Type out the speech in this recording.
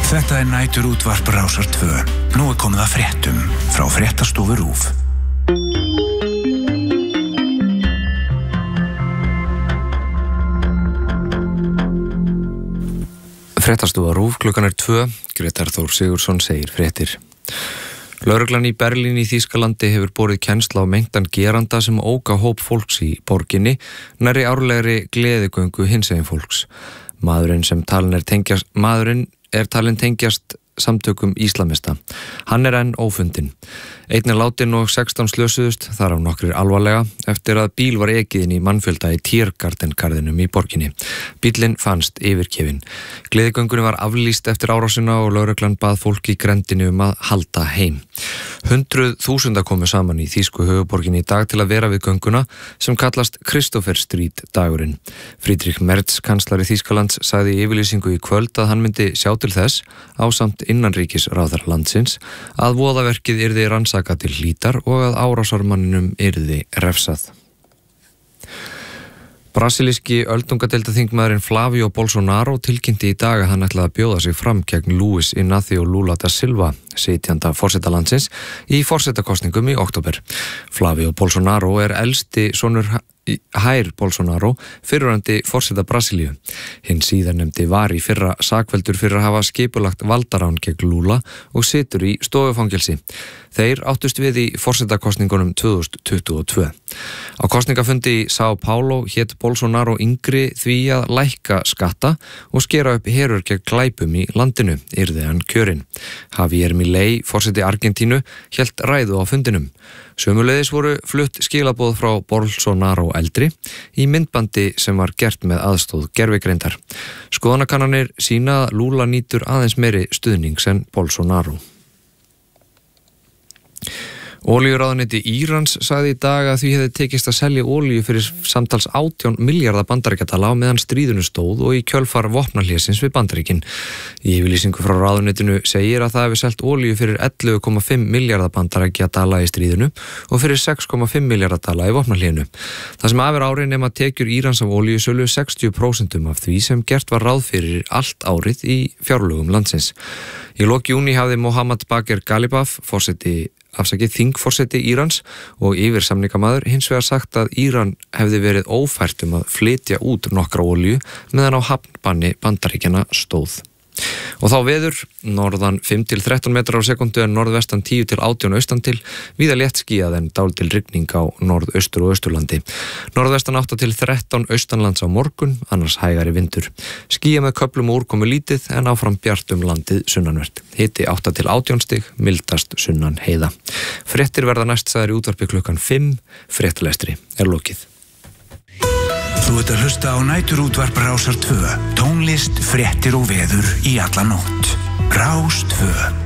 Þetta nætur útvarp Rásar 2. Nú komið að fréttum frá fréttastofu RÚV. Fréttastofa RÚV, klukkan 2, Grétar Þór Sigurðsson segir fréttir. Lögreglan í Berlín í Þýskalandi hefur borið kennsl á meintan geranda sem ók á hóp fólks í borginni nærri árlegri gleðigöngu hinsegin fólks. Maðurinn er talinn tengjast samtökum íslamista. Hann enn ófundinn. Einn látinn og 16 slösuðust, þar á nokkrir alvarlega, eftir að bíl var ekið inn í mannfjölda í Tiergartengarðinum í borginni. Bíllinn fannst yfirgefinn. Gleðigöngunni var aflýst eftir árásina og lögreglan bað fólk í grenndinni að halda heim. 100.000 komu saman í þýsku höfuborginni í dag til að vera við gönguna sem kallast Christopher Street dagurinn. Friedrich Merz, kanslari Þýskalands, sagði í yfirlýsingu í kvöld að hann myndi sjá til þess, ásamt innanríkisráðherra landsins, að voðaverkið yrði rannsakað til hlítar og að árásarmanninum yrði refsað. Brasilíski öldungadeildarþingmaðurinn Flávio Bolsonaro tilkynnti í dag að hann ætlaði að bjóða sig fram gegn Luis Inácio Lula da Silva, sitjanda forseta landsins, í forsetakosningum í október. Flávio Bolsonaro er elsti sonur Jair Bolsonaro, fyrrverandi forseta Brasilíu. Hinn síðarnefndi var í fyrra sakveldur fyrir að hafa skipulagt valdarán gegn Lula og situr í stofufangelsi. Þeir áttust við í forsetakosningunum 2022. Á kosningafundi í São Paulo hét Bolsonaro yngri því að lækka skatta og skera upp herur gegn glæpum í landinu, yrði hann kjörinn. Javier Milei, forseti Argentínu, hélt ræðu á fundinum. Sömuleiðis voru flutt skilaboð frá Bolsonaro eldri í myndbandi sem var gert með aðstóð gervigreindar. Skoðanakannanir sýna að Lula nýtur aðeins meiri stuðnings en Bolsonaro. Olíuráðuneyti Írans sagði í dag að því hefði tekist að selja olíu fyrir samtals 18 milljarða bandaríkjadala á meðan stríðinu stóð og í kjölfar vopnahlésins við Bandaríkin. Í yfirlýsingu frá ráðuneytinu segir að það hefði selt olíu fyrir 11,5 milljarða bandaríkjadala í stríðinu og fyrir 6,5 milljarða dala í vopnahlénu. Það sem af ári nema tekjur Írans af olíusölu 60% af því sem gert var ráð fyrir allt árið í fjárlögum landsins. Í lok júní hafði Mohammad Bagher Ghalibaf, þingforseti Írans og yfirsamningamaður hins vegar sagt að Íran hefði verið ófært að flytja út nokkra olíu meðan á hafnbanni Bandaríkjanna stóð. Og þá veður, norðan 5-13 metrar á sekundu en norðvestan 10-18 austan til, víða léttskýjað en dálítil rigning á norðaustur og austurlandi. Norðvestan 8-13 austanlands á morgun, annars hægari vindur. Skýjað með köflum og úrkomu lítið en áfram bjart landið sunnanvert. Hiti 8-18 stig, mildast sunnan heiða. Fréttir verða næst sagðar í útvarpi klukkan 5, fréttalestri er lokið. Þú ert að hlusta á næturútvarp Rásar 2. Tónlist, fréttir og veður í alla nótt. Rás 2.